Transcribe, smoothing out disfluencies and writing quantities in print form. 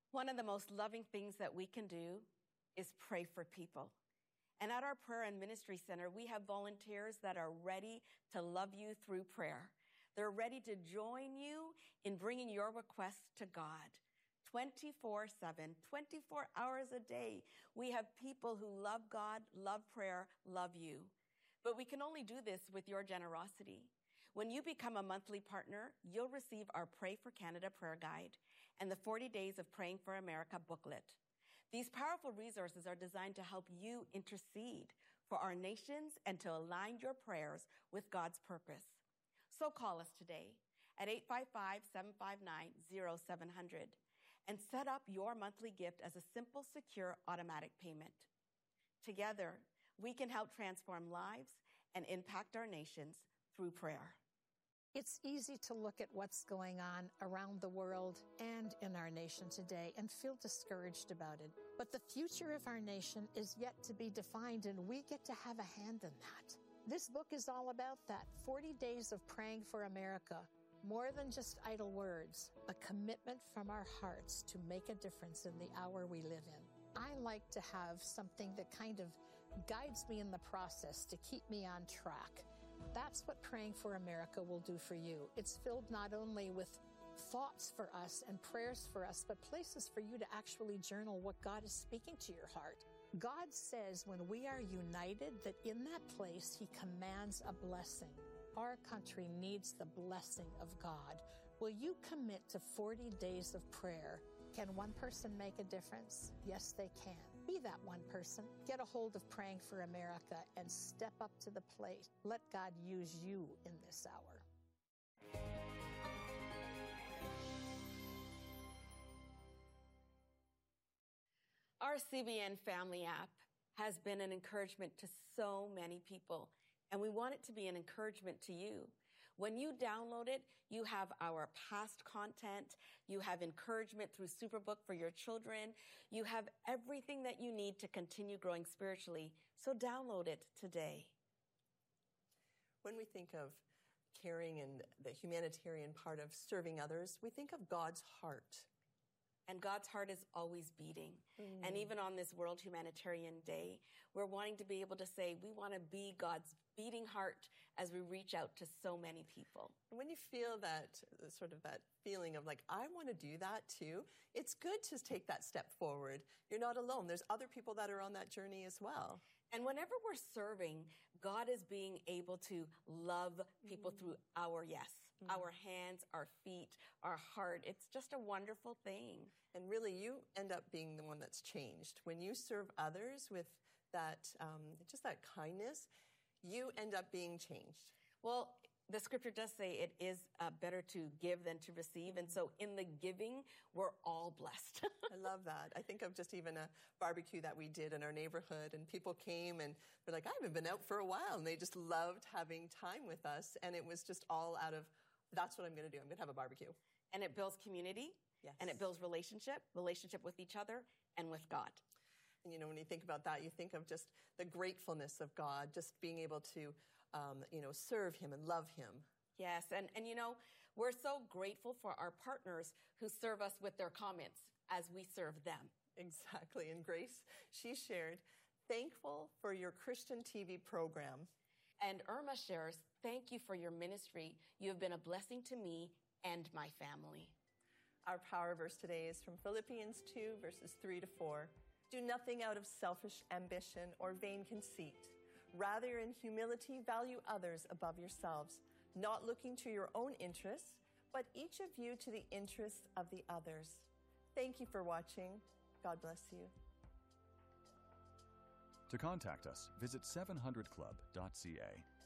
One of the most loving things that we can do is pray for people. And at our Prayer and Ministry Center, we have volunteers that are ready to love you through prayer. They're ready to join you in bringing your requests to God. 24/7, 24 hours a day. We have people who love God, love prayer, love you. But we can only do this with your generosity. When you become a monthly partner, you'll receive our Pray for Canada prayer guide and the 40 Days of Praying for America booklet. These powerful resources are designed to help you intercede for our nations and to align your prayers with God's purpose. So call us today at 855-759-0700 and set up your monthly gift as a simple, secure, automatic payment. Together, we can help transform lives and impact our nations through prayer. It's easy to look at what's going on around the world and in our nation today and feel discouraged about it. But the future of our nation is yet to be defined, and we get to have a hand in that. This book is all about that. 40 Days of Praying for America. More than just idle words, a commitment from our hearts to make a difference in the hour we live in. I like to have something that kind of guides me in the process to keep me on track. That's what Praying for America will do for you. It's filled not only with thoughts for us and prayers for us, but places for you to actually journal what God is speaking to your heart. God says when we are united, that in that place, He commands a blessing. Our country needs the blessing of God. Will you commit to 40 days of prayer? Can one person make a difference? Yes, they can. Be that one person. Get a hold of Praying for America and step up to the plate. Let God use you in this hour. Our CBN Family app has been an encouragement to so many people, and we want it to be an encouragement to you. When you download it, you have our past content, you have encouragement through Superbook for your children, you have everything that you need to continue growing spiritually. So download it today. When we think of caring and the humanitarian part of serving others, we think of God's heart. And God's heart is always beating. And even on this World Humanitarian Day, we're wanting to be able to say we want to be God's beating heart as we reach out to so many people. And when you feel that sort of that feeling of like, I want to do that too, it's good to take that step forward. You're not alone. There's other people that are on that journey as well. And whenever we're serving, God is being able to love people through our yes, our hands, our feet, our heart. It's just a wonderful thing. And really, you end up being the one that's changed. When you serve others with that, just that kindness, you end up being changed. Well, the scripture does say it is better to give than to receive. And so in the giving, we're all blessed. I love that. I think of just even a barbecue that we did in our neighborhood, and people came and they're like, I haven't been out for a while. And they just loved having time with us. And it was just all out of, that's what I'm going to do. I'm going to have a barbecue. And it builds community. Yes. And it builds relationship with each other and with God. And, you know, when you think about that, you think of just the gratefulness of God, just being able to, serve Him and love Him. Yes, and you know, we're so grateful for our partners who serve us with their comments as we serve them. Exactly. And Grace, she shared, thankful for your Christian TV program. And Irma shares, thank you for your ministry. You have been a blessing to me and my family. Our power verse today is from Philippians 2, verses 3-4. Do nothing out of selfish ambition or vain conceit. Rather, in humility, value others above yourselves, not looking to your own interests, but each of you to the interests of the others. Thank you for watching. God bless you. To contact us, visit 700club.ca.